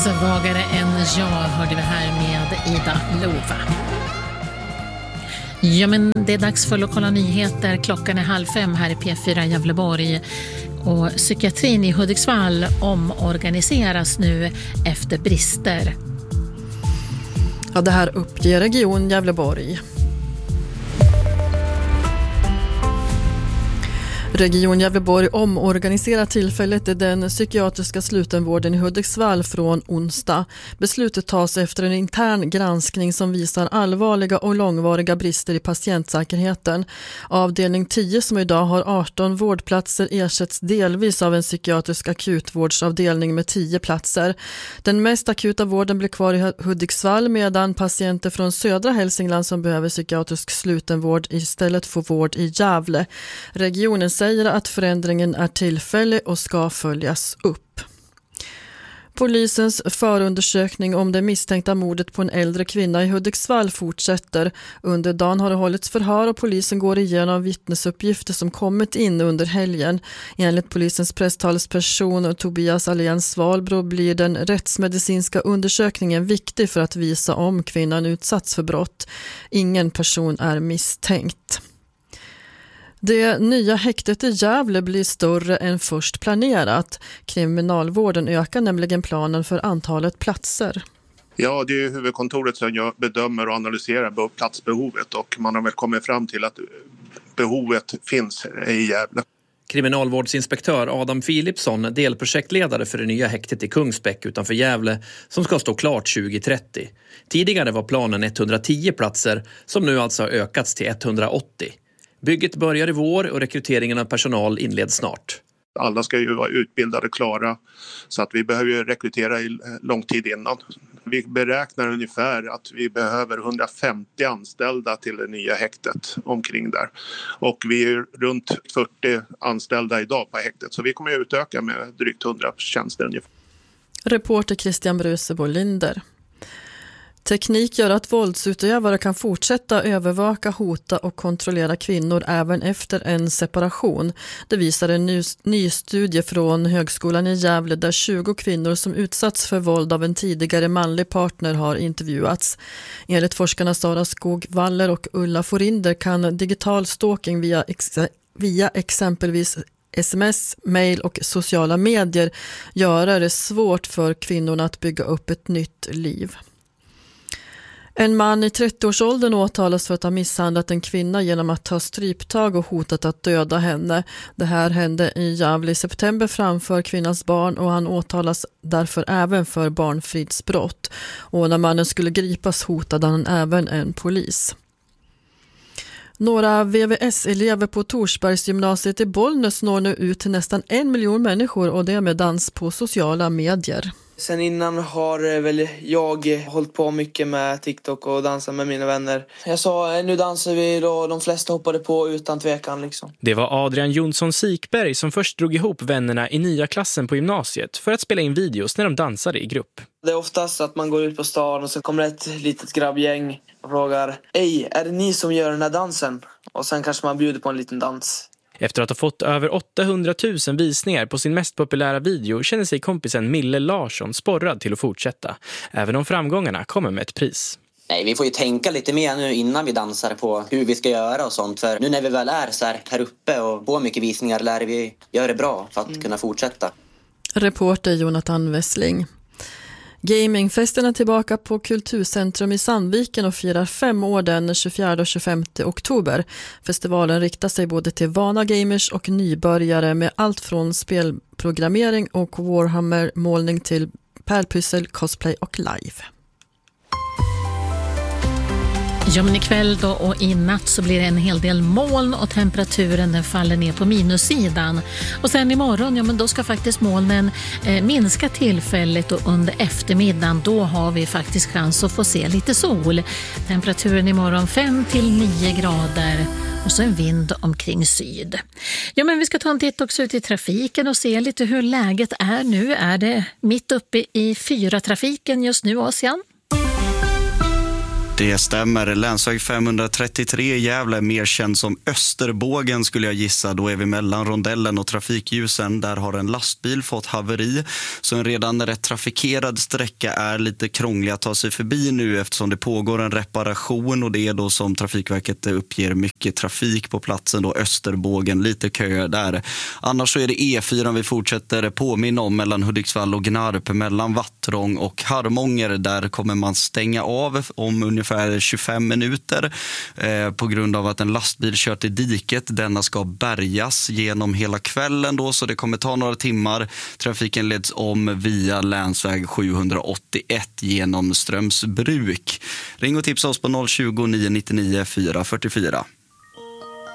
Svagare än jag hörde vi här med Ida Lova. Ja, men det är dags för lokala nyheter. Klockan är 4:30 här i P4 Gävleborg. Och psykiatrin i Hudiksvall omorganiseras nu efter brister. Ja, det här uppger Region Gävleborg. Region Gävleborg omorganiserar tillfället den psykiatriska slutenvården i Hudiksvall från onsdag. Beslutet tas efter en intern granskning som visar allvarliga och långvariga brister i patientsäkerheten. Avdelning 10 som idag har 18 vårdplatser ersätts delvis av en psykiatrisk akutvårdsavdelning med 10 platser. Den mest akuta vården blir kvar i Hudiksvall medan patienter från södra Hälsingland som behöver psykiatrisk slutenvård istället får vård i Gävle. Regionen säger att förändringen är tillfällig och ska följas upp. Polisens förundersökning om det misstänkta mordet på en äldre kvinna i Hudiksvall fortsätter. Under dagen har det hållits förhör och polisen går igenom vittnesuppgifter som kommit in under helgen. Enligt polisens presstalesperson Tobias Alén Svalbro blir den rättsmedicinska undersökningen viktig för att visa om kvinnan utsatts för brott. Ingen person är misstänkt. Det nya häktet i Gävle blir större än först planerat. Kriminalvården ökar nämligen planen för antalet platser. Ja, det är huvudkontoret som jag bedömer och analyserar platsbehovet och man har väl kommit fram till att behovet finns i Gävle. Kriminalvårdsinspektör Adam Philipsson, delprojektledare för det nya häktet i Kungsbäck utanför Gävle som ska stå klart 2030. Tidigare var planen 110 platser som nu alltså har ökats till 180. Bygget börjar i vår och rekryteringen av personal inleds snart. Alla ska ju vara utbildade och klara så att vi behöver ju rekrytera i lång tid innan. Vi beräknar ungefär att vi behöver 150 anställda till det nya häktet omkring där. Och vi är runt 40 anställda idag på häktet så vi kommer att utöka med drygt 100 tjänster ungefär. Reporter Christian Brusebo Linder. Teknik gör att våldsutövare kan fortsätta övervaka, hota och kontrollera kvinnor även efter en separation. Det visar en ny studie från Högskolan i Gävle där 20 kvinnor som utsatts för våld av en tidigare manlig partner har intervjuats. Enligt forskarna Sara Skog-Waller och Ulla Forinder kan digital stalking via exempelvis sms, mail och sociala medier göra det svårt för kvinnorna att bygga upp ett nytt liv. En man i 30-årsåldern åtalas för att ha misshandlat en kvinna genom att ta stryptag och hotat att döda henne. Det här hände i Gävle i september framför kvinnans barn och han åtalas därför även för barnfridsbrott. Och när mannen skulle gripas hotade han även en polis. Några VVS-elever på Torsbergsgymnasiet i Bollnäs når nu ut till nästan 1 miljon människor och det med dans på sociala medier. Sen innan har väl jag hållit på mycket med TikTok och dansat med mina vänner. Jag sa nu dansar vi och de flesta hoppade på utan tvekan liksom. Det var Adrian Jonsson Sikberg som först drog ihop vännerna i nya klassen på gymnasiet för att spela in videos när de dansade i grupp. Det är oftast att man går ut på stan och så kommer ett litet grabbgäng och frågar: "Ej, är det ni som gör den här dansen?" Och sen kanske man bjuder på en liten dans. Efter att ha fått över 800 000 visningar på sin mest populära video känner sig kompisen Mille Larsson sporrad till att fortsätta, även om framgångarna kommer med ett pris. Nej, vi får ju tänka lite mer nu innan vi dansar på hur vi ska göra och sånt. För nu när vi väl är så här uppe och får mycket visningar lär vi göra det bra för att kunna fortsätta. Reporter Jonathan Wessling. Gamingfesten är tillbaka på Kulturcentrum i Sandviken och firar 5 år den 24 och 25 oktober. Festivalen riktar sig både till vana gamers och nybörjare med allt från spelprogrammering och Warhammer-målning till pärlpussel, cosplay och live. Ja, men ikväll då och i natt så blir det en hel del moln och temperaturen den faller ner på minussidan. Och sen imorgon, ja men då ska faktiskt molnen minska tillfälligt och under eftermiddagen då har vi faktiskt chans att få se lite sol. Temperaturen imorgon 5-9 grader och så en vind omkring syd. Ja men vi ska ta en titt också ut i trafiken och se lite hur läget är nu. Är det mitt uppe i 4-trafiken just nu, Asian? Det stämmer. Länsväg 533 Gävle, mer känd som Österbågen skulle jag gissa. Då är vi mellan rondellen och trafikljusen. Där har en lastbil fått haveri. Så en redan rätt trafikerad sträcka är lite krånglig att ta sig förbi nu eftersom det pågår en reparation. Och det är då som Trafikverket uppger mycket trafik på platsen. Då Österbågen, lite köer där. Annars så är det E4 vi fortsätter påminna om mellan Hudiksvall och Gnarp. Mellan Vattrång och Harmånger. Där kommer man stänga av om ungefär 25 minuter på grund av att en lastbil kört i diket. Denna ska bärgas genom hela kvällen då, så det kommer ta några timmar. Trafiken leds om via länsväg 781 genom Strömsbruk. Ring och tipsa oss på 020 999 444.